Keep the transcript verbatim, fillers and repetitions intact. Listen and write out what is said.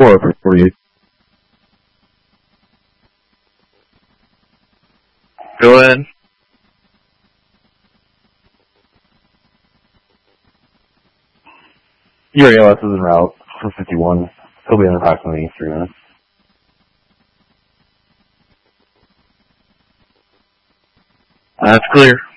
four for forty-eight. Go ahead. Your A L S is en route for fifty-one. He'll be in approximately three minutes. That's clear.